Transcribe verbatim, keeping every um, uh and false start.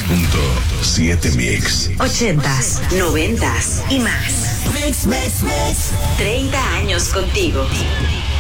punto siete Mix. Ochentas, noventas y más. Mix, mix, mix. treinta años contigo.